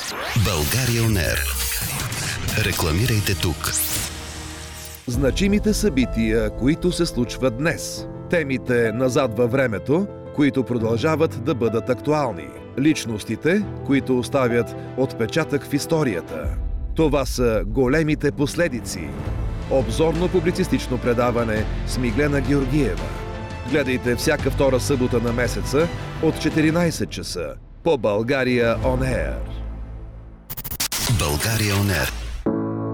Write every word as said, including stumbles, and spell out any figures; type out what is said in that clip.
България он ер. Рекламирайте тук. Значимите събития, които се случват днес. Темите назад във времето, които продължават да бъдат актуални. Личностите, които оставят отпечатък в историята. Това са големите последици. Обзорно-публицистично предаване с Миглена Георгиева. Гледайте всяка втора събота на месеца от четиринайсет часа по България он ер. България он ер.